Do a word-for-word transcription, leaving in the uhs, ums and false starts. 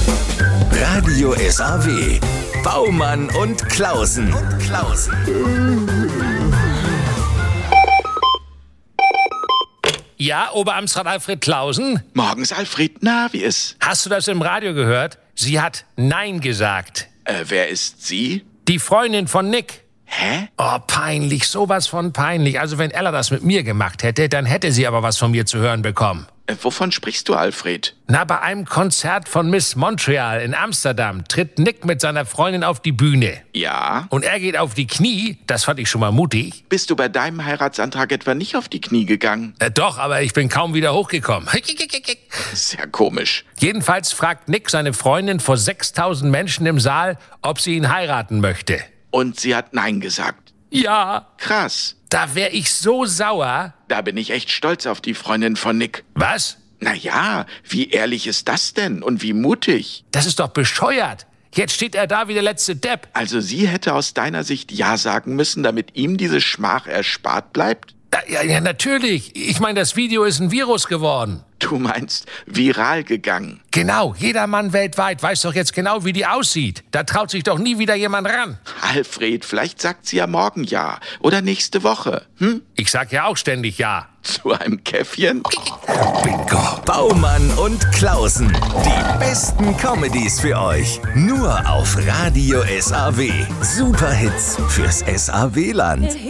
Radio S A W. Baumann und Klausen. Und Klausen. Ja, Oberamtsrat Alfred Klausen? Morgens, Alfred. Na, wie ist? Hast du das im Radio gehört? Sie hat Nein gesagt. Äh, wer ist sie? Die Freundin von Nick. Hä? Oh, peinlich, sowas von peinlich. Also wenn Ella das mit mir gemacht hätte, dann hätte sie aber was von mir zu hören bekommen. Äh, wovon sprichst du, Alfred? Na, bei einem Konzert von Miss Montreal in Amsterdam tritt Nick mit seiner Freundin auf die Bühne. Ja? Und er geht auf die Knie, das fand ich schon mal mutig. Bist du bei deinem Heiratsantrag etwa nicht auf die Knie gegangen? Äh, doch, aber ich bin kaum wieder hochgekommen. Sehr komisch. Jedenfalls fragt Nick seine Freundin vor sechstausend Menschen im Saal, ob sie ihn heiraten möchte. Und sie hat Nein gesagt. Ja. Krass. Da wär ich so sauer. Da bin ich echt stolz auf die Freundin von Nick. Was? Na ja, wie ehrlich ist das denn? Und wie mutig? Das ist doch bescheuert. Jetzt steht er da wie der letzte Depp. Also sie hätte aus deiner Sicht Ja sagen müssen, damit ihm diese Schmach erspart bleibt? Ja, ja, natürlich. Ich meine, das Video ist ein Virus geworden. Du meinst viral gegangen? Genau, jeder Mann weltweit weiß doch jetzt genau, wie die aussieht. Da traut sich doch nie wieder jemand ran. Alfred, vielleicht sagt sie ja morgen Ja oder nächste Woche. Hm? Ich sag ja auch ständig Ja. Zu einem Käffchen? Bingo. Baumann und Klausen. Die besten Comedies für euch. Nur auf Radio S A W. Superhits fürs S A W-Land.